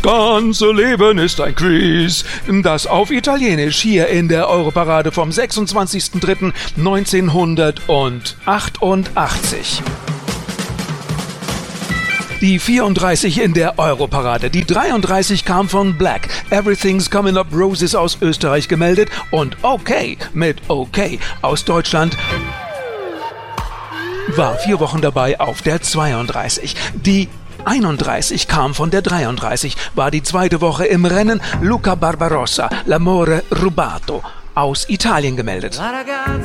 ganze Leben ist ein Quiz. Das auf Italienisch hier in der Europarade vom 26.03.1988. Die 34 in der Europarade. Die 33 kam von Black. Everything's Coming Up Roses aus Österreich gemeldet. Und Okay mit Okay aus Deutschland war 4 Wochen dabei auf der 32. Die 31 kam von der 33, war die 2. Woche im Rennen. Luca Barbarossa, L'amore rubato aus Italien gemeldet.